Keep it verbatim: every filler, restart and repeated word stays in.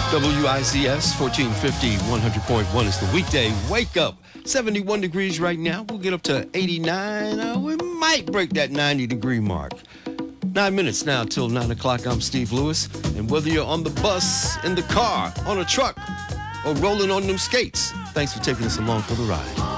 W I Z S fourteen fifty, one hundred point one is the weekday wake up. seventy-one degrees right now. We'll get up to eighty-nine. Uh, we might break that ninety degree mark. Nine minutes now till nine o'clock. I'm Steve Lewis. And whether you're on the bus, in the car, on a truck, or rolling on them skates, thanks for taking us along for the ride.